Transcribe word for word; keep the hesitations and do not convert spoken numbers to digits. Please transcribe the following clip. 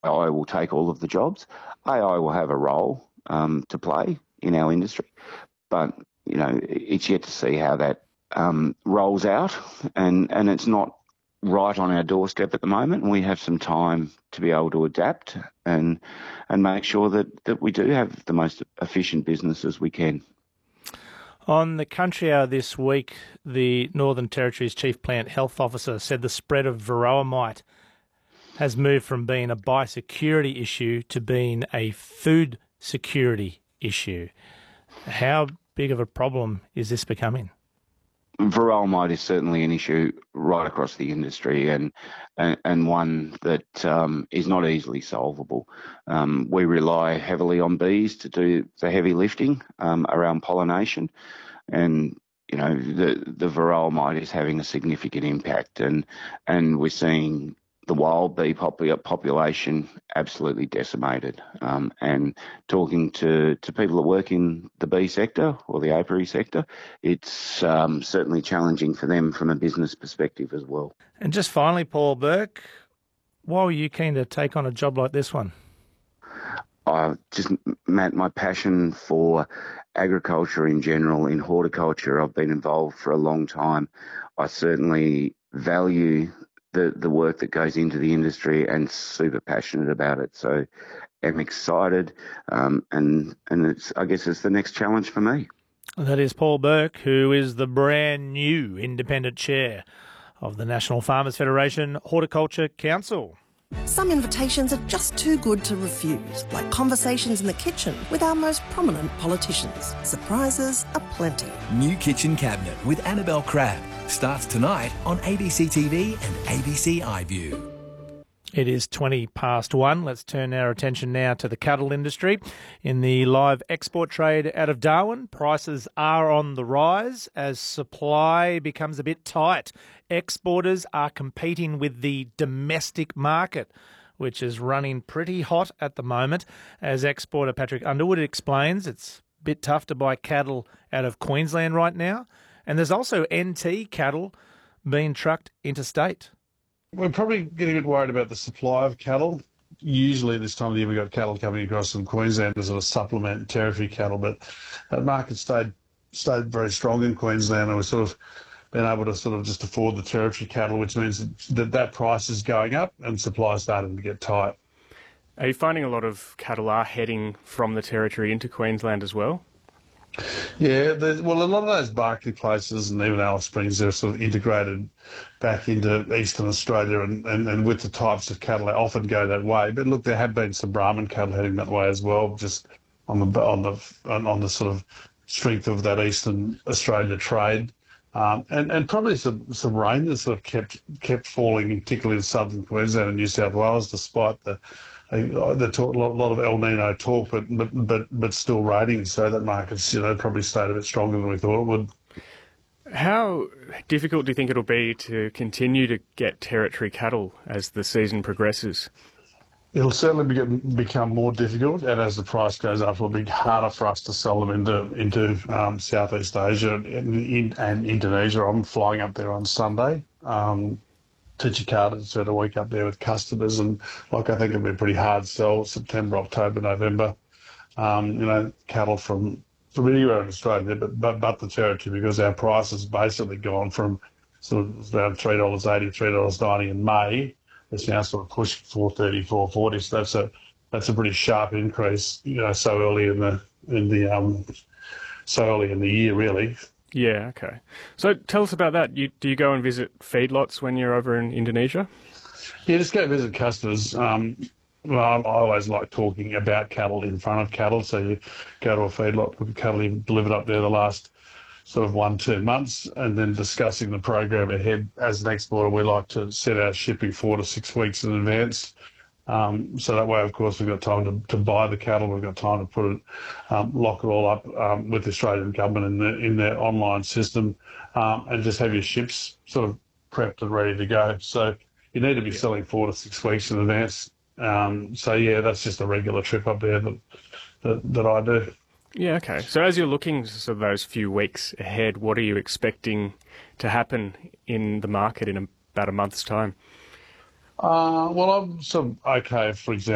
I will take all of the jobs. A I will have a role um, to play in our industry, but you know it's yet to see how that um, rolls out, and and it's not right on our doorstep at the moment. We have some time to be able to adapt and and make sure that that we do have the most efficient business as we can. On the Country Hour this week, the Northern Territory's Chief Plant Health Officer said the spread of varroa mite has moved from being a biosecurity issue to being a food security issue. How big of a problem is this becoming? Varroa mite is certainly an issue right across the industry, and and, and one that um, is not easily solvable. Um, we rely heavily on bees to do the heavy lifting um, around pollination, and you know the the varroa mite is having a significant impact, and and we're seeing the wild bee population absolutely decimated. Um, and talking to, to people that work in the bee sector or the apiary sector, it's um, certainly challenging for them from a business perspective as well. And just finally, Paul Burke, why were you keen to take on a job like this one? Uh, just, Matt, my passion for agriculture in general, in horticulture, I've been involved for a long time. I certainly value the the work that goes into the industry and super passionate about it. So I'm excited, um, and and it's I guess it's the next challenge for me. That is Paul Burke, who is the brand new independent chair of the National Farmers Federation Horticulture Council. Some invitations are just too good to refuse, like conversations in the kitchen with our most prominent politicians. Surprises aplenty. New Kitchen Cabinet with Annabelle Crabb starts tonight on A B C T V and A B C iView. It is twenty past one. Let's turn our attention now to the cattle industry. In the live export trade out of Darwin, prices are on the rise as supply becomes a bit tight. Exporters are competing with the domestic market, which is running pretty hot at the moment. As exporter Patrick Underwood explains, it's a bit tough to buy cattle out of Queensland right now. And there's also N T cattle being trucked interstate. We're probably getting a bit worried about the supply of cattle. Usually this time of the year we've got cattle coming across from Queensland to sort of supplement territory cattle, but that market stayed stayed very strong in Queensland, and we've sort of been able to sort of just afford the territory cattle, which means that that price is going up and supply is starting to get tight. Are you finding a lot of cattle are heading from the territory into Queensland as well? Yeah, well, a lot of those Barkly places and even Alice Springs are sort of integrated back into eastern Australia, and, and, and with the types of cattle, they often go that way. But look, there have been some Brahman cattle heading that way as well, just on the on the on the sort of strength of that eastern Australia trade, um, and and probably some some rain that sort of kept kept falling, particularly in southern Queensland and New South Wales, despite the. They talk a lot of El Nino talk, but but but but still raining, so that market's, you know, probably stayed a bit stronger than we thought it would. How difficult do you think it'll be to continue to get territory cattle as the season progresses? It'll certainly be, become more difficult, and as the price goes up, it'll be harder for us to sell them into into um, Southeast Asia and, in, and Indonesia. I'm flying up there on Sunday. Um, to Jakarta to spend a week up there with customers, and like I think it'll be a pretty hard sell September, October, November. Um, you know, cattle from from anywhere in Australia, but but but the territory, because our price has basically gone from sort of around three dollars eighty, three dollars ninety in May. It's now sort of pushing four thirty, four forty. So that's a that's a pretty sharp increase, you know, so early in the in the um so early in the year, really. Yeah, okay. So tell us about that. You, do you go and visit feedlots when you're over in Indonesia? Yeah, just go visit customers. Um, well, I always like talking about cattle in front of cattle. So you go to a feedlot with cattle you've delivered up there the last sort of one, two months, and then discussing the program ahead. As an exporter, we like to set our shipping four to six weeks in advance. Um, so that way, of course, we've got time to, to buy the cattle. We've got time to put it, um, lock it all up um, with the Australian government in, the, in their online system, um, and just have your ships sort of prepped and ready to go. So you need to be selling four to six weeks in advance. Um, so yeah, that's just a regular trip up there that that, that I do. Yeah, okay. So as you're looking for those few weeks ahead, what are you expecting to happen in the market in about a month's time? Uh, well, I'm sort of okay, for example.